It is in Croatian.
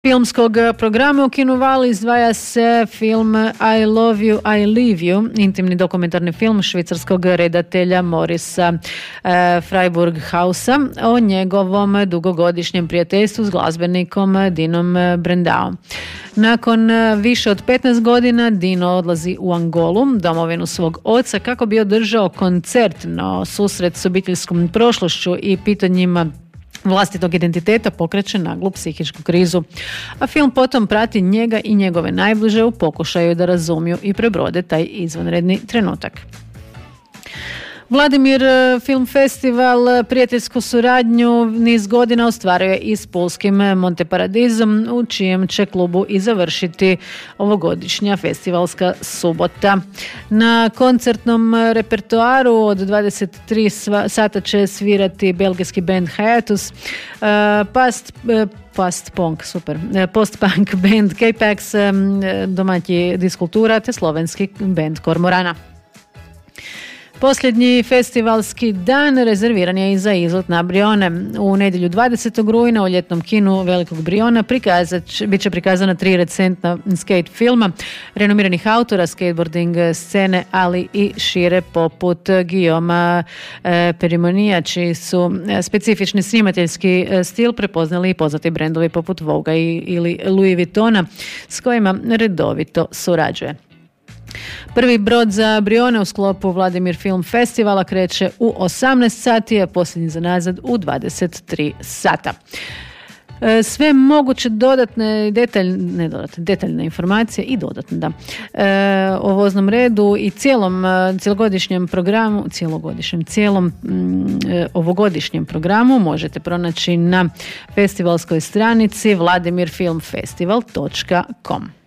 Filmskog programa u kinu Val izdvaja se film I Love You, I Leave You, intimni dokumentarni film švicarskog redatelja Morisa Freiburghausa o njegovom dugogodišnjem prijateljstvu s glazbenikom Dinom Brendaom. Nakon više od 15 godina Dino odlazi u Angolu, domovinu svog oca, kako bi održao koncert, no susret s obiteljskom prošlošću i pitanjima vlastitog identiteta pokreće naglu psihičku krizu, a film potom prati njega i njegove najbliže u pokušaju da razumiju i prebrode taj izvanredni trenutak. Vladimir Film Festival prijateljsku suradnju niz godina ostvaruje i s pulskim Monteparadizom, u čijem će klubu i završiti ovogodišnja festivalska subota. Na koncertnom repertoaru od 23 sata će svirati belgijski band Hiatus, post-punk band K-Pax, domaći Diskultura te slovenski band Kormorana. Posljednji festivalski dan rezerviran je i za izlet na Brione. U nedjelju 20. rujna u ljetnom kinu Velikog Briona bit će prikazana 3 recentna skate filma renomiranih autora skateboarding scene, ali i šire, poput Guillauma Perimonija, čiji su specifični snimateljski stil prepoznali i poznati brendovi poput Voga ili Louis Vuittona, s kojima redovito surađuje. Prvi brod za Brione u sklopu Vladimir Film Festivala kreće u 18 sati, a posljednji za nazad u 23 sata. Sve moguće detaljne informacije i dodatne o voznom redu i ovogodišnjem programu možete pronaći na festivalskoj stranici vladimirfilmfestival.com.